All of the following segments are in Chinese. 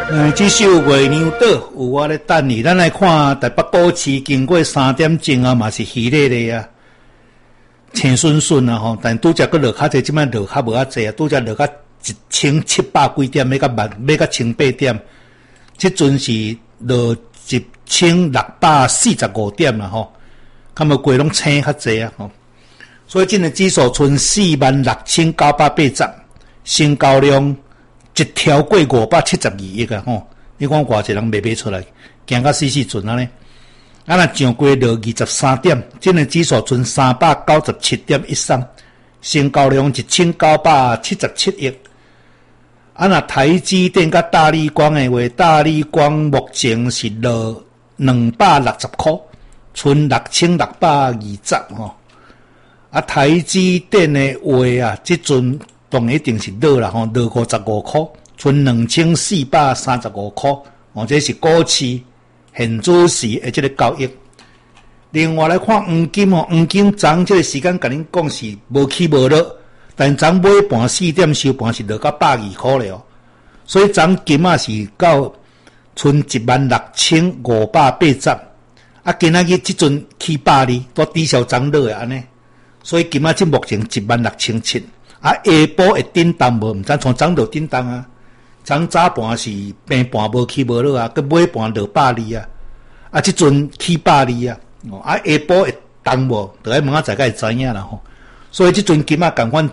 这首月娘岛有我咧等你，咱来看台北股市经过3点钟啊，嘛是稀咧咧啊，青顺顺啊吼，但拄则佫落较济，即摆落较无遐济啊，拄则落较1700几点，要到1800点，即阵是落1645点啦吼，较无过拢青较济啊吼，所以今日指数剩46980，成交量一条过572亿啊吼！你看偌济人卖出来，行到死阵啊呢？啊，若上过落23点，今日指数剩397.13，成交量1977亿。啊，若台积电甲大立光的话，大立光目前是落260块，剩6620吼。啊，台积电的话啊，即阵当一定是落啦吼，落55块，剩2435块。哦，这是股市现主时的这个交易。另外来看黄金哦，黄金昨这个时间甲恁讲是无起无落，但昨尾盘4点收盘是落到102块了哦。所以昨金啊是到剩16580，啊，今仔日即阵起102，都抵消昨落的安尼。所以今仔日目前16007。啊，下晡会震荡无？毋知从昨就震荡啊。昨早盘是平盘无起无落啊，佮尾盘落102啊。啊，即阵起102啊。啊，下晡会动无？就爱问下才会知影啦吼。所以即阵今仔共款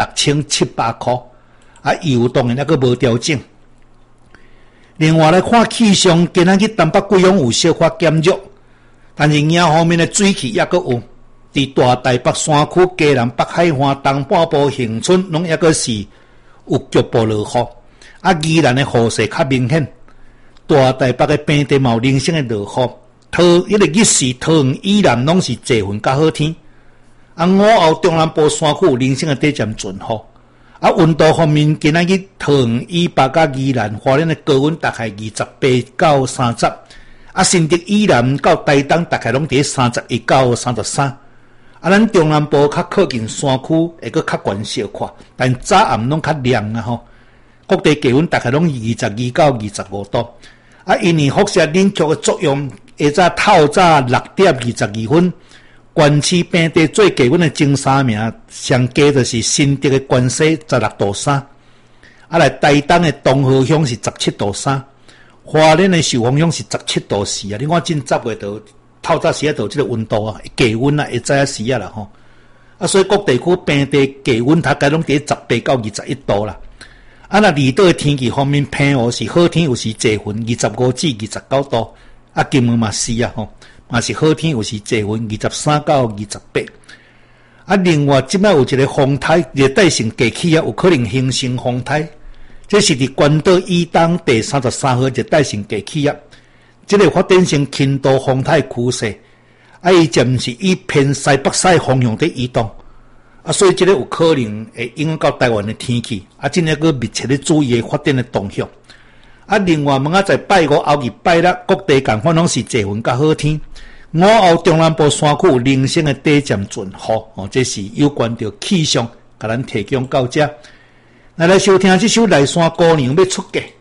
16700块。啊，油当然还佫无调整。另外来看气象，今仔日东北季风有小可减弱，但是影方面的水汽也佫有。伫大台北山区、嘉南、北海岸、东半部、恒春，拢抑个是有局部落雨。啊，宜兰的雨势较明显，大台北的平地嘛有零星的落雨。迄个日时桃园、宜兰拢是济云较好天。啊，午后中南部山区有零星的短暂阵雨。啊，温度方面，今仔日桃园、以北甲宜兰、花莲的高温大概28到30，啊，甚至宜兰到台东大概拢伫31到33。啊，咱中南部较靠近山区，会佫较悬小可，但早暗拢较凉啊吼。各地气温大概拢22到25度。啊，因为辐射冷却的作用，下早早6点22分，关市平地最低温的前3名，上低就是新竹的关西16度3，啊来台东的东河乡是17度3，花莲的寿丰乡是17度4啊。你看真10月度。透早时啊，就这个温度啊，低温啊，会知影时啊啦吼。啊，所以各地区平地低温大概拢伫18到21度啦。啊，那离岛的天气方面，平湖是好天，有时济云25至29度。啊，金门嘛是啊吼，嘛是好天，有时济云23到28。啊，另外即摆有一个风台，热带性低气压有可能形成风台，这是伫关岛以东第33号热带性低气压。这个发展成轻度风台趋势，啊，伊暂时以偏西北西方向在移动，啊，所以这个有可能会影响到台湾的天气，啊，真个个密切咧注意发展的动向。啊，另外问在拜五后日拜六，各地共款拢是济云甲好天，午后中南部山区有零星的短暂阵雨，哦，这是有关着气象，甲咱提供到这。来收听这首《来山姑娘要出嫁》。